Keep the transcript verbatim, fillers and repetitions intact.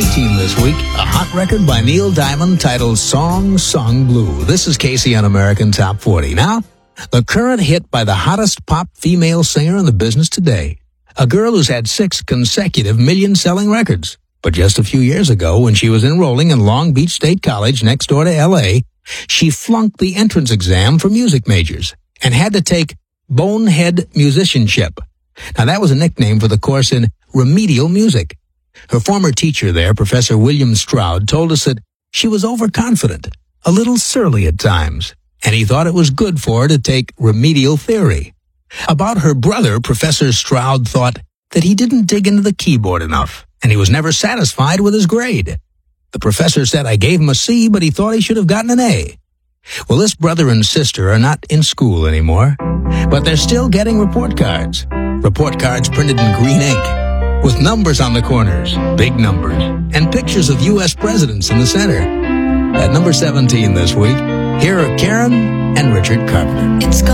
eighteen this week, a hot record by Neil Diamond titled Song Sung Blue. This is Casey on American Top forty. Now, the current hit by the hottest pop female singer in the business today. A girl who's had six consecutive million-selling records. But just a few years ago, when she was enrolling in Long Beach State College next door to L A, she flunked the entrance exam for music majors and had to take Bonehead Musicianship. Now, that was a nickname for the course in remedial music. Her former teacher there, Professor William Stroud, told us that she was overconfident, a little surly at times, and he thought it was good for her to take remedial theory. About her brother, Professor Stroud thought that he didn't dig into the keyboard enough, and he was never satisfied with his grade. The professor said, I gave him a C, but he thought he should have gotten an A. Well, this brother and sister are not in school anymore, but they're still getting report cards. Report cards printed in green ink, with numbers on the corners, big numbers, and pictures of U S presidents in the center. At number seventeen this week, here are Karen and Richard Carpenter. It's